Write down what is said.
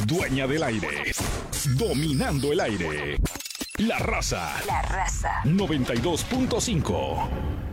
Dueña del aire. Dominando el aire. La Raza. 92.5.